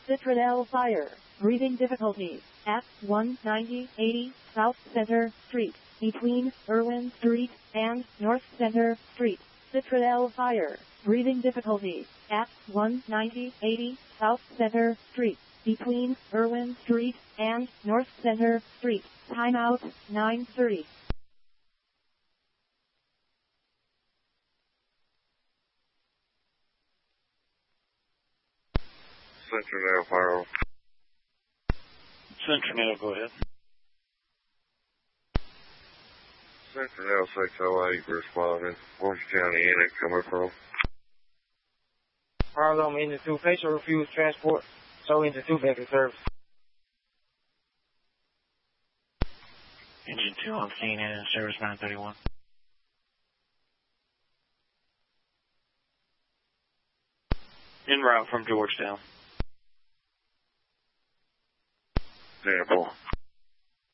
Citradel Fire. Breathing difficulties. At 19080 South Center Street. Between Irwin Street and North Center Street. Citradel Fire. Breathing difficulties. At 19080 South Center Street. Between Irwin Street and North Center Street. Timeout 9:30. Citradel Fire. Citradel, go ahead. Citradel 608 responding. Orange County Unit coming from. Harlem Engine 2, facial refuse transport. So Engine 2 making service. Engine 2 on scene and in service 931. En route from Georgetown. Sample.